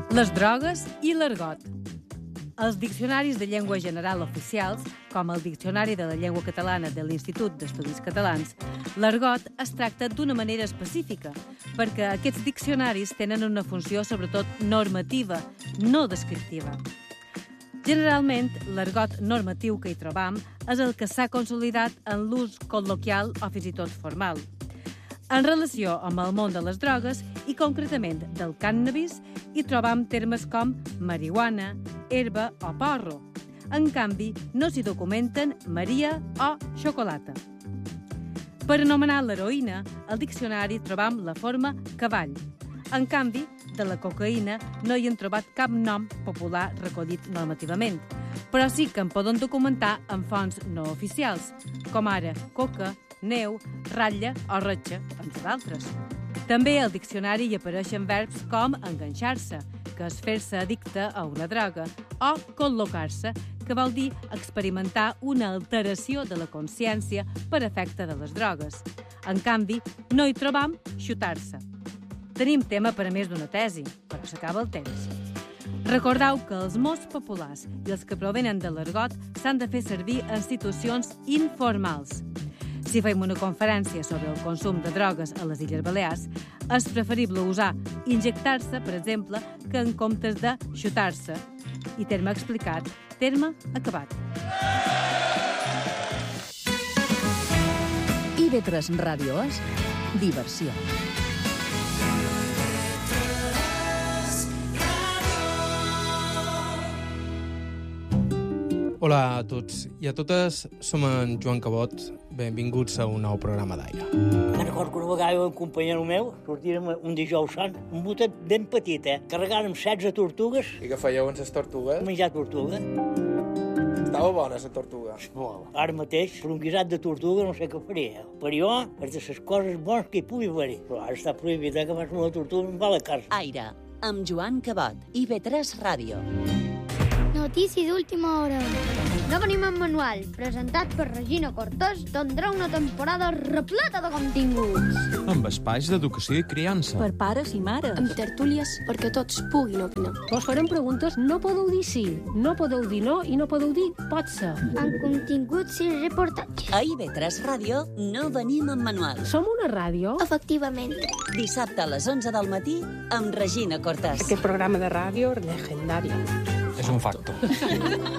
Les drogues i l'argot. Els diccionaris de llengua general oficials, com el Diccionari de la Llengua Catalana de l'Institut d'Estudis Catalans, l'argot es tracta d'una manera específica, perquè aquests diccionaris tenen una funció sobretot normativa, no descriptiva. Generalment, l'argot normatiu que hi trobam és el que s'ha consolidat en l'ús col·loquial o fins i tot formal. En relació amb el món de les drogues i concretament del cànnabis, hi trobam termes com marihuana, herba o porro. En canvi, no s'hi documenten Maria o xocolata. Per anomenar l'heroïna, al diccionari trobam la forma cavall. En canvi, de la cocaïna no hi han trobat cap nom popular recollit normativament, però sí que en poden documentar en fonts no oficials, com ara coca, neu, ratlla o ratxa, entre d'altres. També al diccionari hi apareixen verbs com enganxar-se, que és fer-se addicte a una droga, o col·locar-se, que vol dir experimentar una alteració de la consciència per efecte de les drogues. En canvi, no hi trobam xutar-se. Tenim tema per a més d'una tesi, però s'acaba el temps. Recordeu que els mots populars i els que provenen de l'argot s'han de fer servir en situacions informals. Si fem una conferència sobre el consum de drogues a les Illes Balears, és preferible usar injectar-se, per exemple, que en comptes de xutar-se. I terme explicat, terme acabat. IB3 Ràdio és diversió. Hola a tots i a totes, som en Joan Cabot. Benvinguts a un nou programa d'Aire. Me'n recordo que una vegada un companyero meu sortírem un dijous sant, un botet ben petit, carregàrem 16 tortugues. I què fèieu amb les tortugues? Menjar tortuga. Estava bona, la tortuga. Molt. Ara mateix, per un guisat de tortuga no sé què faria. Per jo, és de les coses bones que hi pugui haver. Però ara està prohibit que fas una tortuga i em va a la casa. Aire, amb Joan Cabot, IB3 Ràdio. Notícia d'última hora. No venim amb manual, presentat per Regina Cortés, tindrà una temporada repleta de continguts. Amb espais d'educació i criança. Per pares i mares. Amb tertúlies perquè tots puguin opinar. Vos farem preguntes, no podeu dir sí, no podeu dir no i no podeu dir pot ser. Amb continguts i reportatges. A IB3 Ràdio no venim amb manual. Som una ràdio? Efectivament. Dissabte a les 11 del matí amb Regina Cortés. Aquest programa de ràdio legendari. És un facto.